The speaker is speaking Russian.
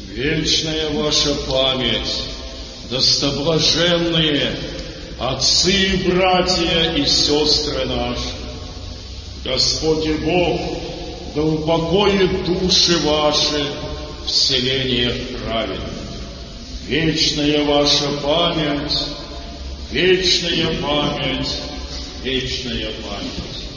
Вечная ваша память, достоблаженные отцы, братья и сестры наши. Господь и Бог да упокоит души ваши в селениях праведных. Вечная ваша память, вечная память, вечная память.